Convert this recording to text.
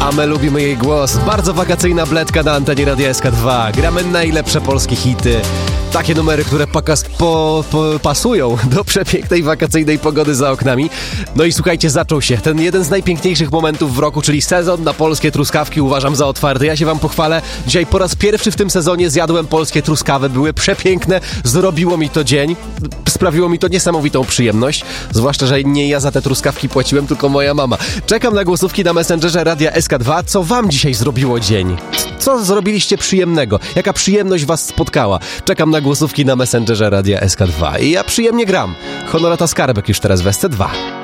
a my lubimy jej głos. Bardzo wakacyjna bledka na antenie Radia SK2. Gramy najlepsze polskie hity. Takie numery, które pasują do przepięknej wakacyjnej pogody za oknami. No i słuchajcie, zaczął się ten jeden z najpiękniejszych momentów w roku, czyli sezon na polskie truskawki uważam za otwarty. Ja się wam pochwalę. Dzisiaj po raz pierwszy w tym sezonie zjadłem polskie truskawy. Były przepiękne. Zrobiło mi to dzień. Sprawiło mi to niesamowitą przyjemność. Zwłaszcza, że nie ja za te truskawki płaciłem, tylko moja mama. Czekam na głosówki na Messengerze Radia SK2. Co wam dzisiaj zrobiło dzień? Co zrobiliście przyjemnego? Jaka przyjemność was spotkała? Czekam na głosówki na Messengerze Radia SK2. I ja przyjemnie gram. Honorata Skarbek już teraz w SC2.